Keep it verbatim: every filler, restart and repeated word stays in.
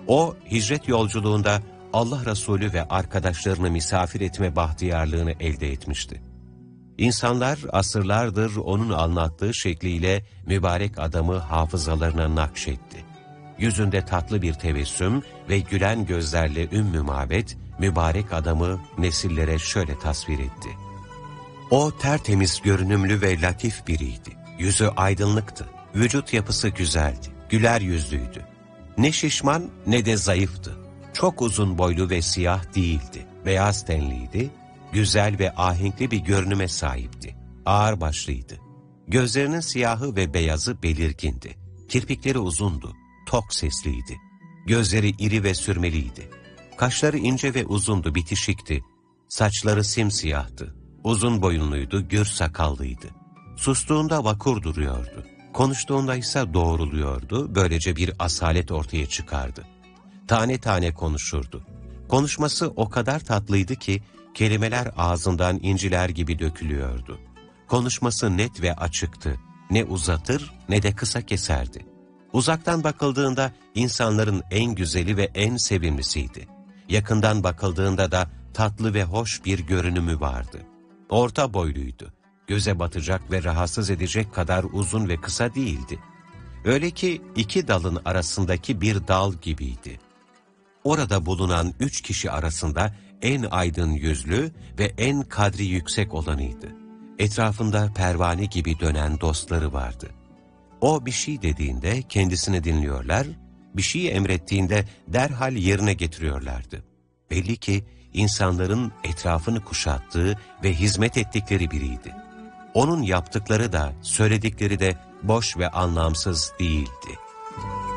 O, hicret yolculuğunda Allah Resulü ve arkadaşlarını misafir etme bahtiyarlığını elde etmişti. İnsanlar asırlardır onun anlattığı şekliyle mübarek adamı hafızalarına nakşetti. Yüzünde tatlı bir tebessüm ve gülen gözlerle Ümmü Mabet, mübarek adamı nesillere şöyle tasvir etti. O tertemiz görünümlü ve latif biriydi. Yüzü aydınlıktı, vücut yapısı güzeldi, güler yüzlüydü. Ne şişman ne de zayıftı. Çok uzun boylu ve siyah değildi, beyaz tenliydi, güzel ve ahenkli bir görünüme sahipti. Ağırbaşlıydı. Gözlerinin siyahı ve beyazı belirgindi. Kirpikleri uzundu, tok sesliydi. Gözleri iri ve sürmeliydi. Kaşları ince ve uzundu, bitişikti. Saçları simsiyahtı. Uzun boyunluydu, gür sakallıydı. Sustuğunda vakur duruyordu. Konuştuğunda ise doğruluyordu, böylece bir asalet ortaya çıkardı. Tane tane konuşurdu. Konuşması o kadar tatlıydı ki, kelimeler ağzından inciler gibi dökülüyordu. Konuşması net ve açıktı. Ne uzatır ne de kısa keserdi. Uzaktan bakıldığında insanların en güzeli ve en sevimlisiydi. Yakından bakıldığında da tatlı ve hoş bir görünümü vardı. Orta boyluydu. Göze batacak ve rahatsız edecek kadar uzun ve kısa değildi. Öyle ki iki dalın arasındaki bir dal gibiydi. Orada bulunan üç kişi arasında en aydın yüzlü ve en kadri yüksek olanıydı. Etrafında pervane gibi dönen dostları vardı. O bir şey dediğinde kendisini dinliyorlar, bir şey emrettiğinde derhal yerine getiriyorlardı. Belli ki insanların etrafını kuşattığı ve hizmet ettikleri biriydi. Onun yaptıkları da söyledikleri de boş ve anlamsız değildi.